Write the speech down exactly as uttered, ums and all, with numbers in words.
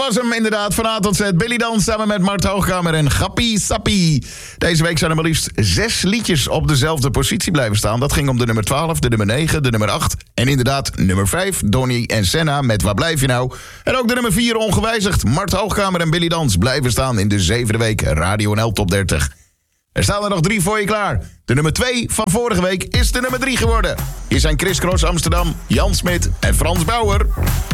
was hem inderdaad. Van A tot Z. Billy Dans samen met Mart Hoogkamer en Gappie Sappie. Deze week zijn er maar liefst zes liedjes op dezelfde positie blijven staan. Dat ging om de nummer twaalf, de nummer negen, de nummer acht... en inderdaad nummer vijf, Donny en Senna met Waar blijf je nou? En ook de nummer vier ongewijzigd. Mart Hoogkamer en Billy Dans blijven staan in de zevende week Radio N L Top dertig. Er staan er nog drie voor je klaar. De nummer twee van vorige week is de nummer drie geworden. Hier zijn Chris Cross Amsterdam, Jan Smit en Frans Bauer.